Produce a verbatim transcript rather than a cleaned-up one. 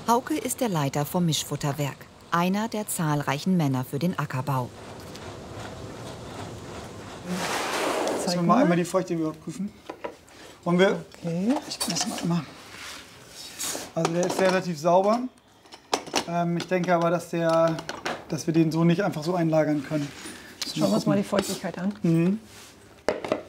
Hauke ist der Leiter vom Mischfutterwerk, einer der zahlreichen Männer für den Ackerbau. Sollen wir mal einmal die Feuchtigkeit überprüfen? Wollen wir? Okay. Ich messe mal einmal. Also der ist relativ sauber. Ähm, ich denke aber, dass, der, dass wir den so nicht einfach so einlagern können. Schauen wir uns mal die Feuchtigkeit an. Mhm.